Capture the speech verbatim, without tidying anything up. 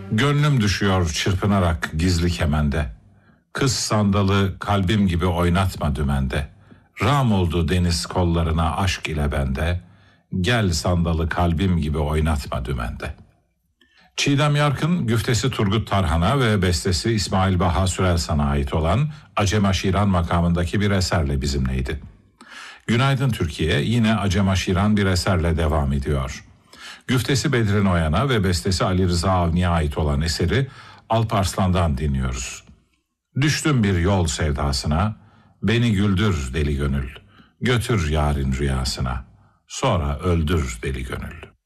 Gönlüm düşüyor çırpınarak gizli kemende. Kız sandalı kalbim gibi oynatma dümende. Ram oldu deniz kollarına aşk ile bende. Gel sandalı kalbim gibi oynatma dümende. Çiğdem Yarkın, güftesi Turgut Tarhan'a ve bestesi İsmail Baha Sürelsan'a ait olan Acem Aşiran makamındaki bir eserle bizimleydi. Günaydın Türkiye yine Acem Aşiran bir eserle devam ediyor. Güftesi Bedrin Oyan'a ve bestesi Ali Rıza Avni'ye ait olan eseri Alp Arslan'dan dinliyoruz. Düştüm bir yol sevdasına, beni güldür deli gönül, götür yarın rüyasına, sonra öldür deli gönül.